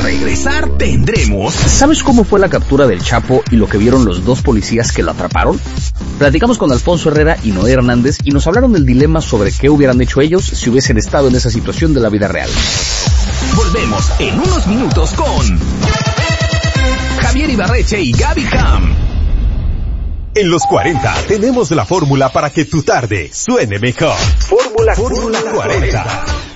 regresar tendremos... ¿Sabes cómo fue la captura del Chapo y lo que vieron los dos policías que lo atraparon? Platicamos con Alfonso Herrera y Noé Hernández y nos hablaron del dilema sobre qué hubieran hecho ellos si hubiesen estado en esa situación de la vida real. Volvemos en unos minutos con Javier Ibarreche y Gaby Ham. En los 40 tenemos la fórmula para que tu tarde suene mejor. Fórmula 40.